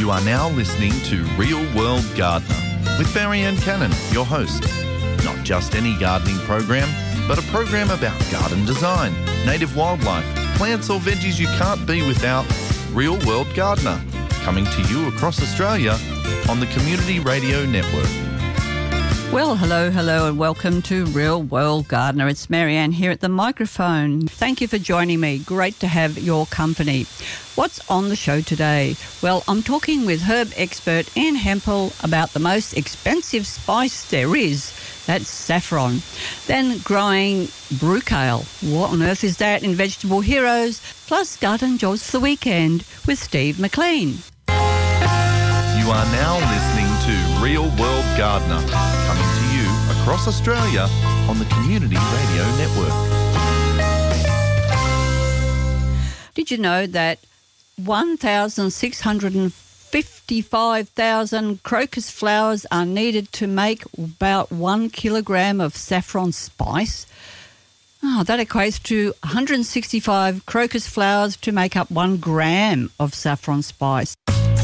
You are now listening to Real World Gardener with Marianne Cannon, your host. Not just any gardening program, but a program about garden design, native wildlife, plants or veggies you can't be without. Real World Gardener, coming to you across Australia on the Community Radio Network. Well, hello, and welcome to Real World Gardener. It's Marianne here at the microphone. Thank you for joining me. Great to have your company. What's on the show today? Well, I'm talking with herb expert Ian Hempel about the most expensive spice there is. That's saffron. Then growing brucale. What on earth is that in Vegetable Heroes? Plus Garden Jobs for the Weekend with Steve McLean. You are now listening to Real World Gardener, coming to you across Australia on the Community Radio Network. Did you know that 1,655,000 crocus flowers are needed to make about 1 kilogram of saffron spice? Oh, that equates to 165 crocus flowers to make up 1 gram of saffron spice.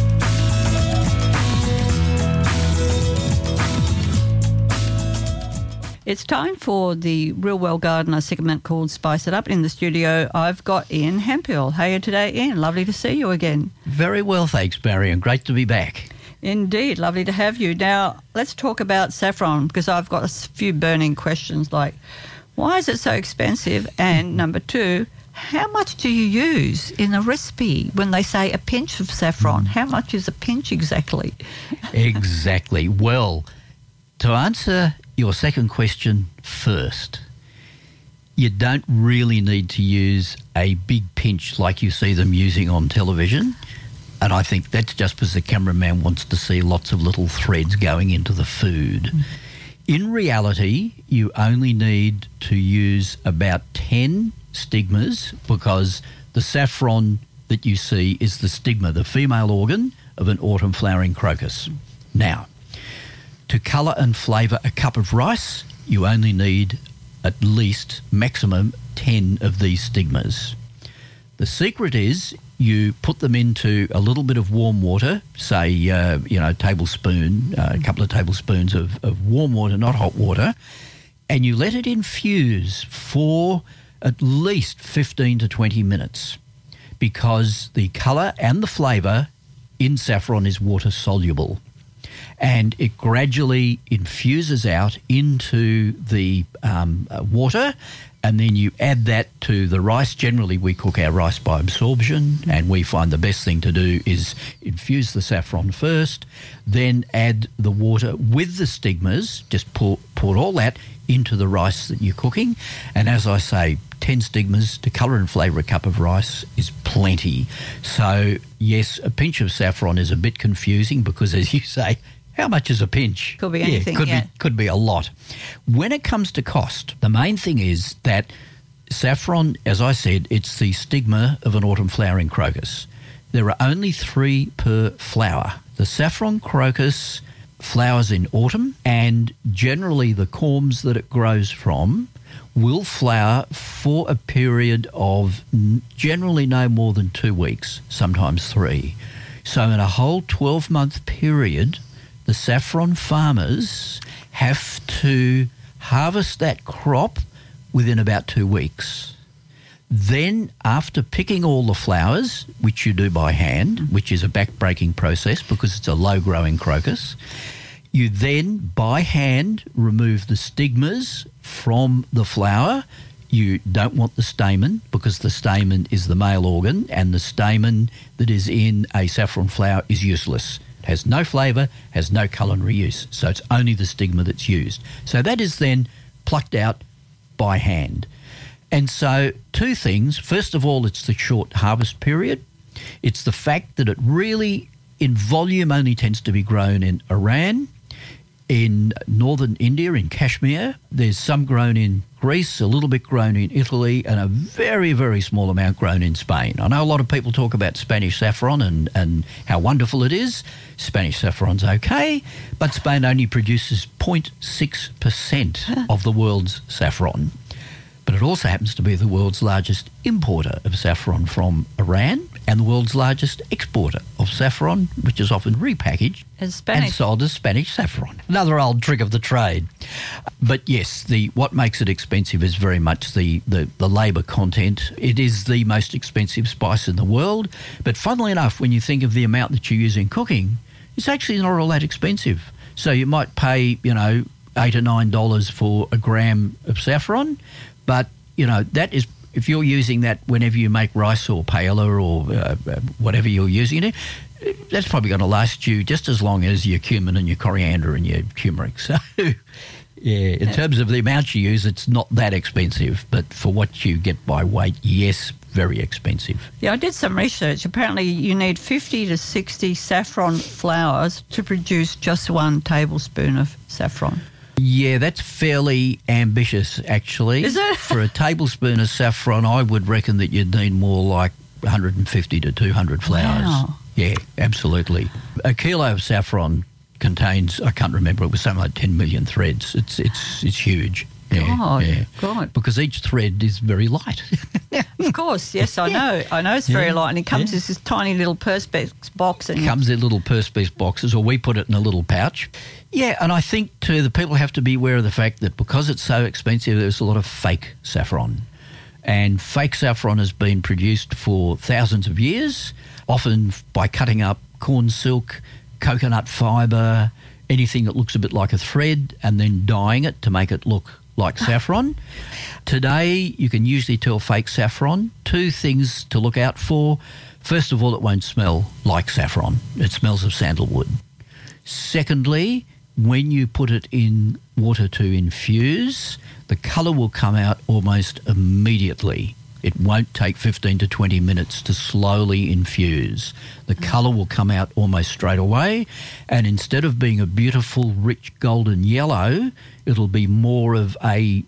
It's time for the Real World Gardener segment called Spice It Up. In the studio, I've got Ian Hempel. How are you today, Ian? Lovely to see you again. Very well, thanks, Barry, and great to be back. Indeed, lovely to have you. Now, let's talk about saffron, because I've got a few burning questions like, why is it so expensive? And number 2, how much do you use in a recipe when they say a pinch of saffron? How much is a pinch exactly? Exactly. Well, to answer your second question first, you don't really need to use a big pinch like you see them using on television. And I think that's just because the cameraman wants to see lots of little threads going into the food. In reality, you only need to use about 10 stigmas, because the saffron that you see is the stigma, the female organ of an autumn flowering crocus. Now, to colour and flavour a cup of rice, you only need at least maximum 10 of these stigmas. The secret is you put them into a little bit of warm water, say, a couple of tablespoons of warm water, not hot water, and you let it infuse for at least 15 to 20 minutes, because the colour and the flavour in saffron is water soluble. And it gradually infuses out into the water, and then you add that to the rice. Generally, we cook our rice by absorption, and we find the best thing to do is infuse the saffron first, then add the water with the stigmas, just pour all that into the rice that you're cooking. And as I say, 10 stigmas to colour and flavour a cup of rice is plenty. So, yes, a pinch of saffron is a bit confusing because, as you say, how much is a pinch? Could be anything, could be a lot. When it comes to cost, the main thing is that saffron, as I said, it's the stigma of an autumn flowering crocus. There are only 3 per flower. The saffron crocus flowers in autumn, and generally the corms that it grows from will flower for a period of generally no more than 2 weeks, sometimes 3. So in a whole 12-month period, the saffron farmers have to harvest that crop within about 2 weeks. Then, after picking all the flowers, which you do by hand, which is a back-breaking process because it's a low-growing crocus, you then, by hand, remove the stigmas from the flower. You don't want the stamen, because the stamen is the male organ, and the stamen that is in a saffron flower is useless. Has no flavour, has no culinary use. So it's only the stigma that's used. So that is then plucked out by hand. And so 2 things. First of all, it's the short harvest period. It's the fact that it really, in volume, only tends to be grown in Iran, in northern India, in Kashmir. There's some grown in Greece, a little bit grown in Italy, and a very, very small amount grown in Spain. I know a lot of people talk about Spanish saffron and how wonderful it is. Spanish saffron's okay, but Spain only produces 0.6% of the world's saffron. But it also happens to be the world's largest importer of saffron from Iran, and the world's largest exporter of saffron, which is often repackaged and sold as Spanish saffron. Another old trick of the trade. But yes, what makes it expensive is very much the labour content. It is the most expensive spice in the world, but funnily enough, when you think of the amount that you use in cooking, it's actually not all that expensive. So you might pay, $8 or $9 for a gram of saffron, but, that is, if you're using that whenever you make rice or paella or whatever you're using it, that's probably going to last you just as long as your cumin and your coriander and your turmeric. So, yeah, in terms of the amount you use, it's not that expensive. But for what you get by weight, yes, very expensive. Yeah, I did some research. Apparently you need 50 to 60 saffron flowers to produce just 1 tablespoon of saffron. Yeah, that's fairly ambitious, actually. Is it? For a tablespoon of saffron, I would reckon that you'd need more like 150 to 200 flowers. Wow. Yeah, absolutely. A kilo of saffron contains, I can't remember, it was something like 10 million threads. It's huge. Yeah, God. Because each thread is very light. Of course, yes, I know. I know it's very light, and it comes in this tiny little Perspex box. And it comes in little Perspex boxes, or we put it in a little pouch. Yeah, and I think, too, the people have to be aware of the fact that because it's so expensive, there's a lot of fake saffron. And fake saffron has been produced for thousands of years, often by cutting up corn silk, coconut fibre, anything that looks a bit like a thread, and then dyeing it to make it look like saffron. Today, you can usually tell fake saffron. 2 things to look out for. First of all, it won't smell like saffron. It smells of sandalwood. Secondly, when you put it in water to infuse, the colour will come out almost immediately. It won't take 15 to 20 minutes to slowly infuse. The colour will come out almost straight away, and instead of being a beautiful, rich golden yellow, it'll be more of a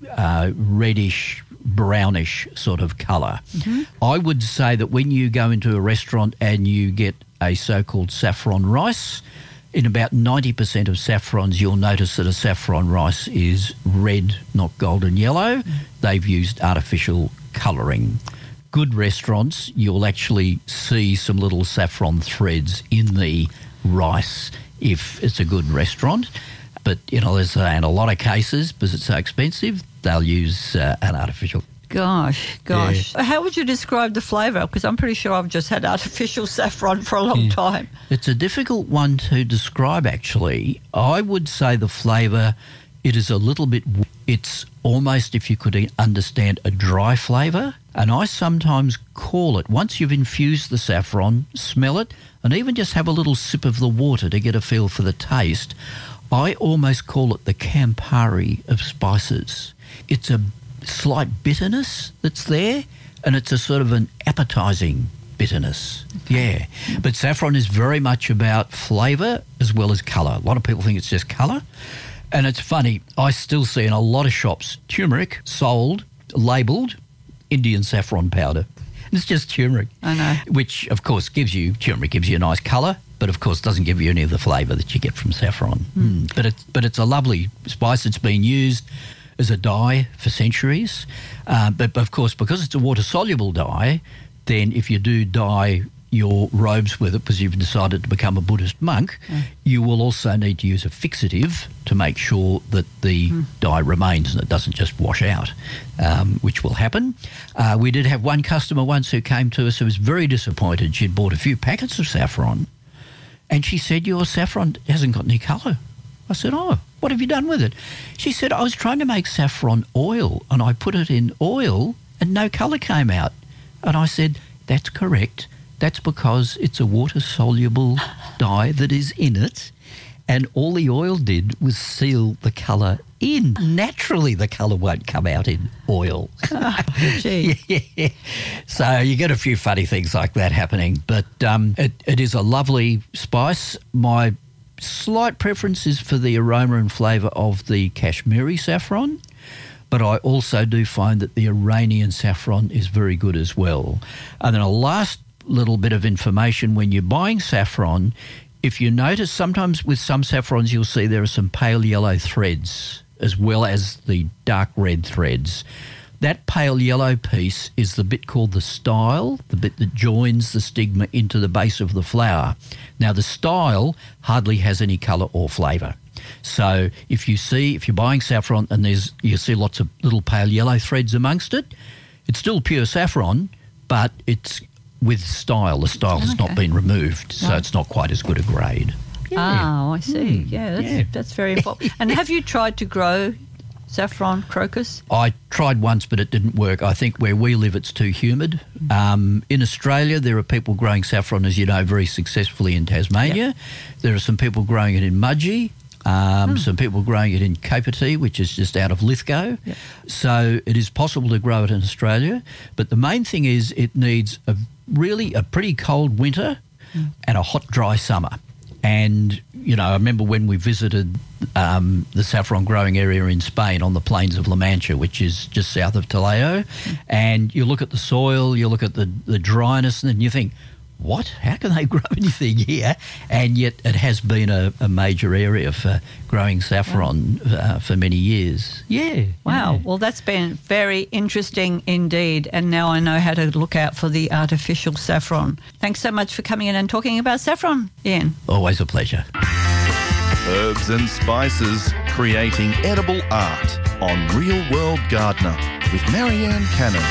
reddish, brownish sort of colour. Mm-hmm. I would say that when you go into a restaurant and you get a so-called saffron rice, in about 90% of saffrons, you'll notice that a saffron rice is red, not golden yellow. Mm. They've used artificial colouring. Good restaurants, you'll actually see some little saffron threads in the rice if it's a good restaurant. But, there's in a lot of cases, because it's so expensive, they'll use an artificial. Gosh. Yeah. How would you describe the flavour? Because I'm pretty sure I've just had artificial saffron for a long time. It's a difficult one to describe, actually. I would say the flavour, it is a little bit, it's almost, if you could understand, a dry flavour. And I sometimes call it, once you've infused the saffron, smell it, and even just have a little sip of the water to get a feel for the taste, I almost call it the Campari of spices. It's a slight bitterness that's there, and it's a sort of an appetising bitterness. Okay. Yeah. But saffron is very much about flavour as well as colour. A lot of people think it's just colour. And it's funny, I still see in a lot of shops turmeric sold, labelled Indian saffron powder. It's just turmeric. I know. Which, of course, turmeric gives you a nice colour, but, of course, doesn't give you any of the flavour that you get from saffron. But it's a lovely spice. It's been used as a dye for centuries. But, of course, because it's a water-soluble dye, then if you do dye your robes with it because you've decided to become a Buddhist monk, you will also need to use a fixative to make sure that the dye remains and it doesn't just wash out, which will happen. We did have one customer once who came to us who was very disappointed. She'd bought a few packets of saffron and she said, "Your saffron hasn't got any colour." I said, "Oh, what have you done with it?" She said, "I was trying to make saffron oil and I put it in oil and no colour came out." And I said, "That's correct. That's because it's a water-soluble dye that is in it, and all the oil did was seal the colour in. Naturally, the colour won't come out in oil." Oh, gee. Yeah. So you get a few funny things like that happening. But it is a lovely spice. My slight preference is for the aroma and flavour of the Kashmiri saffron, but I also do find that the Iranian saffron is very good as well. And then a last little bit of information: when you're buying saffron, if you notice, sometimes with some saffrons you'll see there are some pale yellow threads as well as the dark red threads. That pale yellow piece is the bit called the style, the bit that joins the stigma into the base of the flower. Now, the style hardly has any colour or flavour. So if you're buying saffron and you see lots of little pale yellow threads amongst it, it's still pure saffron, but it's with style. The style has not been removed, so it's not quite as good a grade. Yeah. Oh, I see. That's very important. And have you tried to grow saffron crocus? I tried once, but it didn't work. I think where we live, it's too humid. In Australia, there are people growing saffron, as you know, very successfully in Tasmania. Yep. There are some people growing it in Mudgee. Some people growing it in Capertee, which is just out of Lithgow. Yep. So it is possible to grow it in Australia. But the main thing is it needs a pretty cold winter and a hot, dry summer. And, I remember when we visited the saffron growing area in Spain on the plains of La Mancha, which is just south of Toledo, and you look at the soil, you look at the dryness, and then you think, what? How can they grow anything here? And yet it has been a major area for growing saffron for many years. Yeah. Wow. Yeah. Well, that's been very interesting indeed. And now I know how to look out for the artificial saffron. Thanks so much for coming in and talking about saffron, Ian. Always a pleasure. Herbs and spices, creating edible art on Real World Gardener with Marianne Cannon.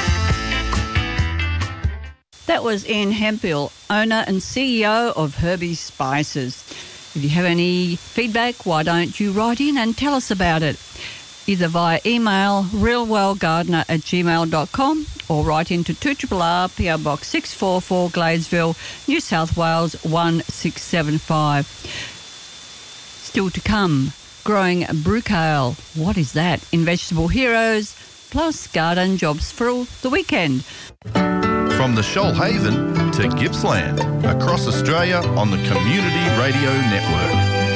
That was Ian Hemphill, owner and CEO of Herbie Spices. If you have any feedback, why don't you write in and tell us about it, either via email realworldgardener@gmail.com or write into 2RRR PO Box 644 Gladesville, New South Wales 1675. Still to come, growing brucale. What is that? In Vegetable Heroes, plus garden jobs for the weekend. From the Shoalhaven to Gippsland, across Australia on the Community Radio Network.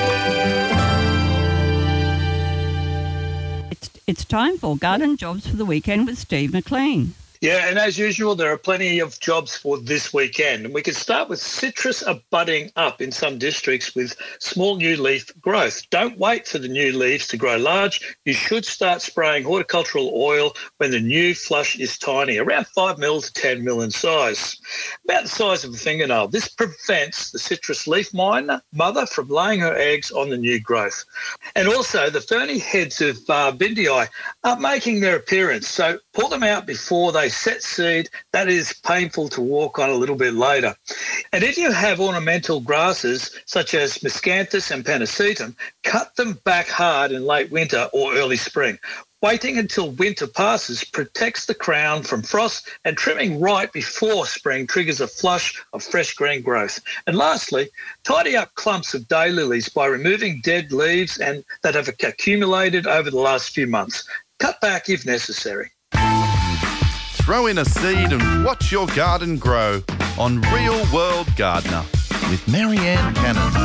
It's time for garden jobs for the weekend with Steve McLean. Yeah, and as usual, there are plenty of jobs for this weekend. And we can start with citrus are budding up in some districts with small new leaf growth. Don't wait for the new leaves to grow large. You should start spraying horticultural oil when the new flush is tiny, around 5 mil to 10 mil in size, about the size of a fingernail. This prevents the citrus leaf mother from laying her eggs on the new growth. And also, the ferny heads of bindii are making their appearance, so pull them out before they set seed. That is painful to walk on a little bit later. And if you have ornamental grasses such as miscanthus and panacetum, cut them back hard in late winter or early spring. Waiting until winter passes protects the crown from frost, and trimming right before spring triggers a flush of fresh green growth. And lastly, tidy up clumps of daylilies by removing dead leaves and that have accumulated over the last few months. Cut back if necessary. Throw in a seed and watch your garden grow on Real World Gardener with Marianne Cannon.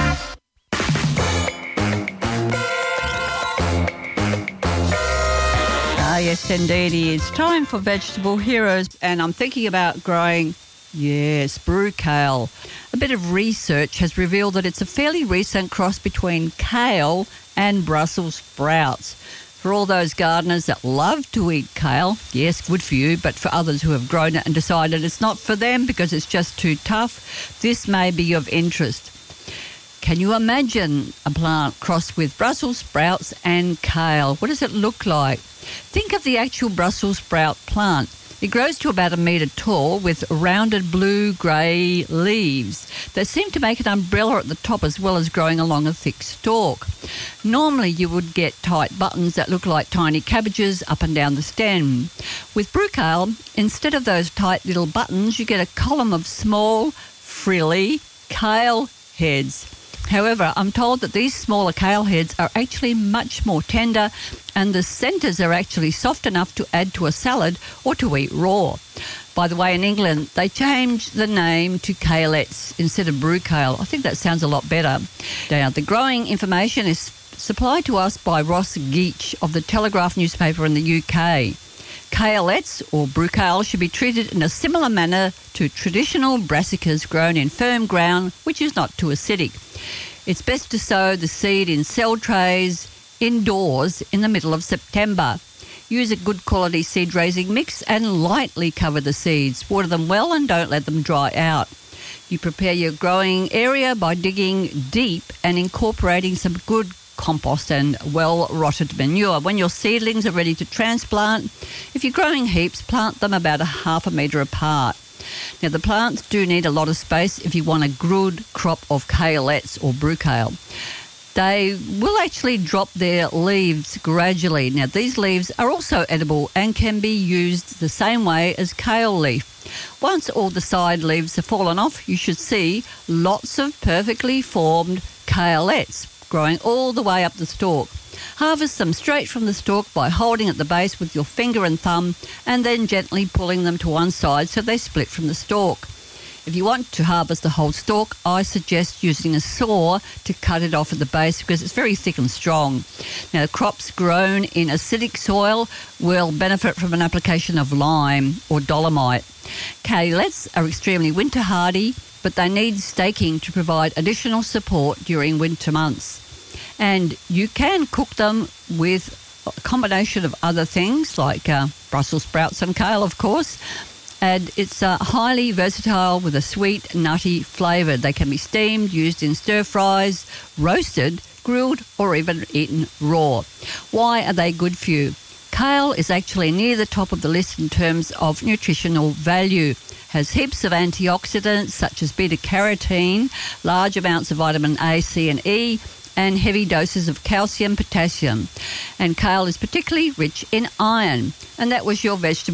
Yes, indeed. It's time for Vegetable Heroes, and I'm thinking about growing, brucale. A bit of research has revealed that it's a fairly recent cross between kale and Brussels sprouts. For all those gardeners that love to eat kale, yes, good for you, but for others who have grown it and decided it's not for them because it's just too tough, this may be of interest. Can you imagine a plant crossed with Brussels sprouts and kale? What does it look like? Think of the actual Brussels sprout plant. It grows to about 1 metre tall with rounded blue-grey leaves that seem to make an umbrella at the top as well as growing along a thick stalk. Normally you would get tight buttons that look like tiny cabbages up and down the stem. With brucale, instead of those tight little buttons, you get a column of small, frilly kale heads. However, I'm told that these smaller kale heads are actually much more tender, and the centres are actually soft enough to add to a salad or to eat raw. By the way, in England, they changed the name to kalettes instead of brucale. I think that sounds a lot better. Now, the growing information is supplied to us by Ross Geach of the Telegraph newspaper in the UK. Kalettes, or brucale, should be treated in a similar manner to traditional brassicas grown in firm ground, which is not too acidic. It's best to sow the seed in cell trays indoors in the middle of September. Use a good quality seed raising mix and lightly cover the seeds. Water them well and don't let them dry out. You prepare your growing area by digging deep and incorporating some good compost and well-rotted manure. When your seedlings are ready to transplant, if you're growing heaps, plant them about a half a metre apart. Now, the plants do need a lot of space if you want a good crop of kaleettes or brucale. They will actually drop their leaves gradually. Now, these leaves are also edible and can be used the same way as kale leaf. Once all the side leaves have fallen off, you should see lots of perfectly formed kaleettes growing all the way up the stalk. Harvest them straight from the stalk by holding at the base with your finger and thumb and then gently pulling them to one side so they split from the stalk. If you want to harvest the whole stalk, I suggest using a saw to cut it off at the base because it's very thick and strong. Now, crops grown in acidic soil will benefit from an application of lime or dolomite. Kaleettes are extremely winter hardy, but they need staking to provide additional support during winter months. And you can cook them with a combination of other things like Brussels sprouts and kale, of course. And it's highly versatile with a sweet, nutty flavour. They can be steamed, used in stir-fries, roasted, grilled or even eaten raw. Why are they good for you? Kale is actually near the top of the list in terms of nutritional value. Has heaps of antioxidants such as beta-carotene, large amounts of vitamin A, C and E, and heavy doses of calcium, potassium. And kale is particularly rich in iron. And that was your vegetable